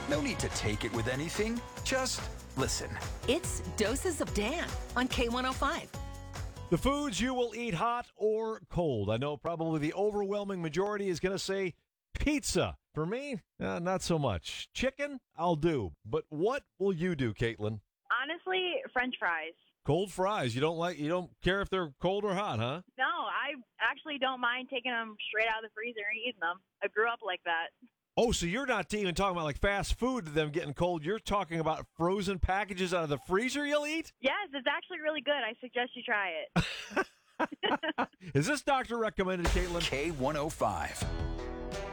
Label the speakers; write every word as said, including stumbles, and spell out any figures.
Speaker 1: No need to take it with anything. Just listen.
Speaker 2: It's Doses of Dan on K one oh five.
Speaker 3: The foods you will eat hot or cold. I know probably the overwhelming majority is going to say pizza. For me, uh, not so much. Chicken, I'll do. But what will you do, Caitlin?
Speaker 4: Honestly, French fries.
Speaker 3: Cold fries. You don't like? You don't care if they're cold or hot, huh?
Speaker 4: No, I actually don't mind taking them straight out of the freezer and eating them. I grew up like that.
Speaker 3: Oh, so you're not even talking about like fast food, them getting cold. You're talking about frozen packages out of the freezer you'll eat?
Speaker 4: Yes, it's actually really good. I suggest you try it.
Speaker 3: Is this doctor recommended, Caitlin?
Speaker 1: K one oh five.